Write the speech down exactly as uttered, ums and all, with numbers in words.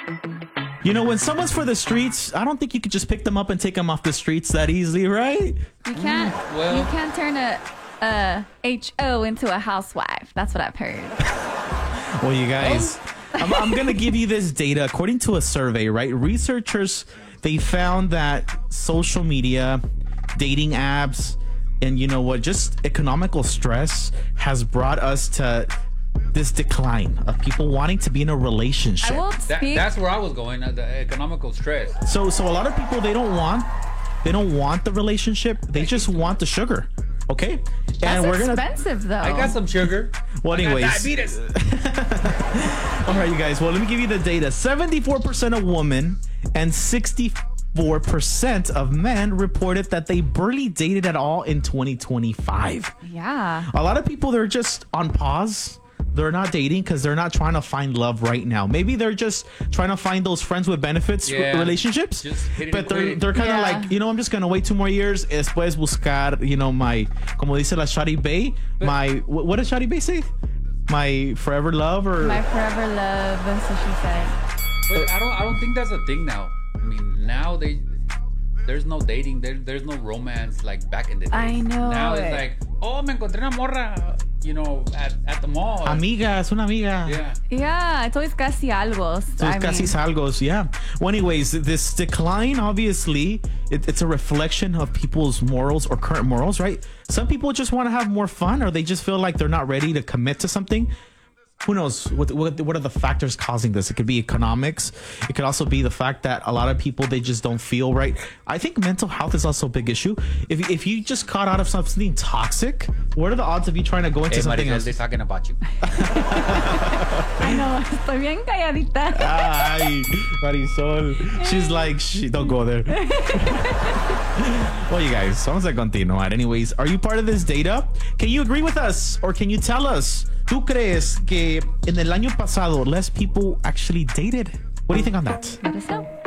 You know, when someone's for the streets, I don't think you could just pick them up and take them off the streets that easily, right? You can't. Mm, well, you can't turn a, a H O into a housewife. That's what I've heard. Well, you guys, I'm, I'm going to give you this data. According to a survey, right? Researchers, they found that social media, dating apps, and you know what, just economical stress has brought us to this decline of people wanting to be in a relationship. I will that, speak. that's where I was going, uh, the economical stress. So, so a lot of people, they don't want, they don't want the relationship. They just want the sugar. Okay, That's and we're gonna. expensive, though. I got some sugar. Well, I got anyways. diabetes. All right, you guys. Well, let me give you the data. seventy-four percent of women and sixty-four percent of men reported that they barely dated at all in twenty twenty-five. Yeah. A lot of people, they're just on pause. They're not dating because they're not trying to find love right now. Maybe they're just trying to find those friends with benefits Yeah. r- relationships. Just hit it But and they're quit. they're kind of Yeah. like, you know, I'm just gonna wait two more years. Después buscar, you know, my, como dice la Shadi Bay, my wh- what does Shadi Bay say? My forever love or My forever love. That's what she said. But I don't. I don't think that's a thing now. I mean, now they there's no dating. There, there's no romance like back in the day. I know Now it. it's like, oh, me encontré una morra, you know, at, at the mall. amiga, es una amiga. Yeah. Yeah, it's always casi algo. So I it's casi mean, salgos, yeah. Well, anyways, this decline, obviously, it, it's a reflection of people's morals or current morals, right? Some people just want to have more fun, or they just feel like they're not ready to commit to something. Who knows what, what what are the factors causing this? It could be economics. It could also be the fact that a lot of people, they just don't feel right. I think mental health is also a big issue. If if you just caught out of something toxic, what are the odds of you trying to go into Hey, something Maricel, else? they're talking about you. I know. Estoy bien calladita. Ay, Marisol. She's like, she, don't go there. Well, you guys, vamos a continuar. Anyways, are you part of this data? Can you agree with us or can you tell us? ¿Tú crees que en el año pasado less people actually dated? What do you think on that? Let us know.